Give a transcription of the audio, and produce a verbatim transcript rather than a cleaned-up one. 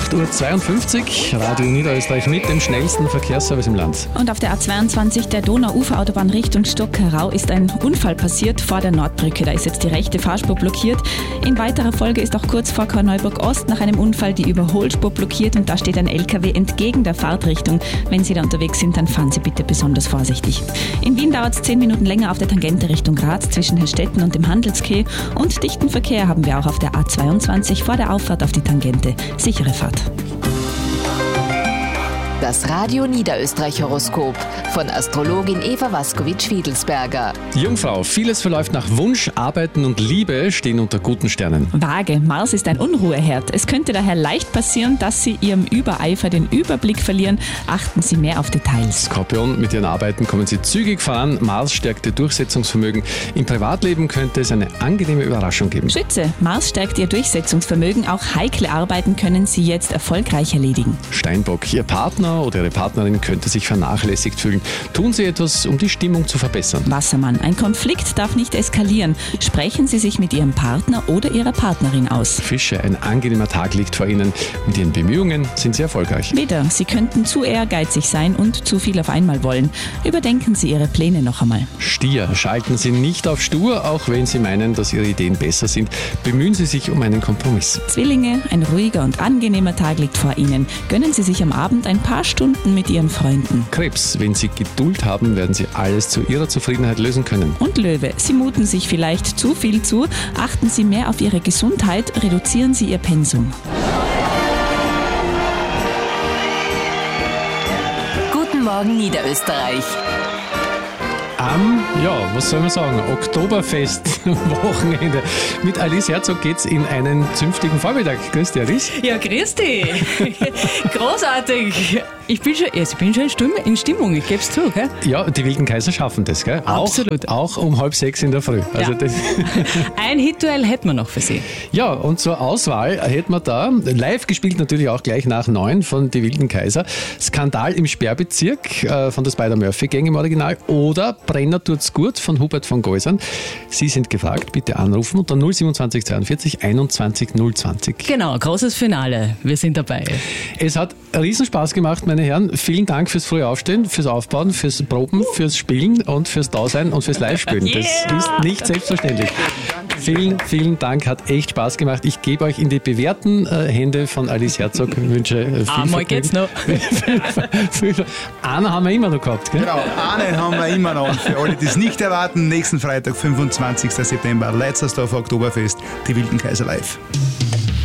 acht Uhr zweiundfünfzig, Radio Niederösterreich mit dem schnellsten Verkehrsservice im Land. Und auf der A zweiundzwanzig, der Donau-Ufer-Autobahn Richtung Stockerau, ist ein Unfall passiert vor der Nordbrücke. Da ist jetzt die rechte Fahrspur blockiert. In weiterer Folge ist auch kurz vor Korneuburg Ost nach einem Unfall die Überholspur blockiert und da steht ein L K W entgegen der Fahrtrichtung. Wenn Sie da unterwegs sind, dann fahren Sie bitte besonders vorsichtig. In Wien dauert es zehn Minuten länger auf der Tangente Richtung Graz zwischen Hellstetten und dem Handelskeh. Und dichten Verkehr haben wir auch auf der A zweiundzwanzig vor der Auffahrt auf die Tangente. Sichere Fahrt. Das Radio Niederösterreich Horoskop von Astrologin Eva Waskowitsch-Fiedelsberger. Jungfrau, vieles verläuft nach Wunsch, Arbeiten und Liebe stehen unter guten Sternen. Waage, Mars ist ein Unruheherd. Es könnte daher leicht passieren, dass Sie Ihrem Übereifer den Überblick verlieren. Achten Sie mehr auf Details. Skorpion, mit Ihren Arbeiten kommen Sie zügig voran. Mars stärkt Ihr Durchsetzungsvermögen. Im Privatleben könnte es eine angenehme Überraschung geben. Schütze, Mars stärkt Ihr Durchsetzungsvermögen. Auch heikle Arbeiten können Sie jetzt erfolgreich erledigen. Steinbock, Ihr Partner oder Ihre Partnerin könnte sich vernachlässigt fühlen. Tun Sie etwas, um die Stimmung zu verbessern. Wassermann, ein Konflikt darf nicht eskalieren. Sprechen Sie sich mit Ihrem Partner oder Ihrer Partnerin aus. Fische, ein angenehmer Tag liegt vor Ihnen. Mit Ihren Bemühungen sind Sie erfolgreich. Widder, Sie könnten zu ehrgeizig sein und zu viel auf einmal wollen. Überdenken Sie Ihre Pläne noch einmal. Stier, schalten Sie nicht auf stur, auch wenn Sie meinen, dass Ihre Ideen besser sind. Bemühen Sie sich um einen Kompromiss. Zwillinge, ein ruhiger und angenehmer Tag liegt vor Ihnen. Gönnen Sie sich am Abend ein paar Stunden mit Ihren Freunden. Krebs, wenn Sie Geduld haben, werden Sie alles zu Ihrer Zufriedenheit lösen können. Und Löwe, Sie muten sich vielleicht zu viel zu. Achten Sie mehr auf Ihre Gesundheit, reduzieren Sie Ihr Pensum. Guten Morgen Niederösterreich. Am, ja, was soll man sagen, Oktoberfest-Wochenende. Mit Alice Herzog geht's in einen zünftigen Vormittag. Grüß dich, Alice. Ja, grüß dich. Großartig. Ich bin schon, ich bin schon in Stimmung, in Stimmung, ich gebe es zu. Gell? Ja, die Wilden Kaiser schaffen das, gell? Absolut. Auch, auch um halb sechs in der Früh. Also Ja. das Ein Hitduell hätten wir noch für Sie. ja, und zur Auswahl hätten wir da, live gespielt natürlich auch gleich nach neun von Die Wilden Kaiser, Skandal im Sperrbezirk äh, von der Spider-Murphy-Gang im Original oder Brenner tut's gut von Hubert von Geusern. Sie sind gefragt, bitte anrufen unter null siebenundzwanzig zweiundvierzig einundzwanzig null zwanzig. Genau, großes Finale. Wir sind dabei. Es hat Riesenspaß gemacht, meine Herren. Vielen Dank fürs frühe Aufstehen, fürs Aufbauen, fürs Proben, fürs Spielen und fürs Dasein und fürs Live-Spielen. Das Yeah! ist nicht selbstverständlich. Vielen, vielen Dank, hat echt Spaß gemacht. Ich gebe euch in die bewährten äh, Hände von Alice Herzog. Ich wünsche äh, viel Einmal geht's noch. Einen haben wir immer noch gehabt, gell? Genau, einen haben wir immer noch. Und für alle, die es nicht erwarten, nächsten Freitag, fünfundzwanzigsten September, Leitzersdorfer Oktoberfest, die Wilden Kaiser live.